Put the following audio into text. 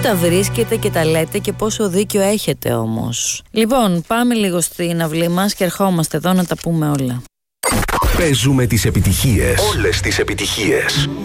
τα βρίσκετε και τα λέτε και πόσο δίκιο έχετε όμως. Λοιπόν, πάμε λίγο στην αυλή μας και ερχόμαστε εδώ να τα πούμε όλα. Παίζουμε τις επιτυχίες. Όλες τις επιτυχίες.